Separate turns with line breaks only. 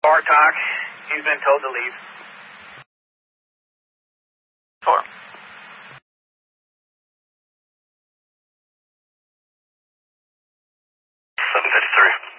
Bartok, he's been told to leave. 4. 753.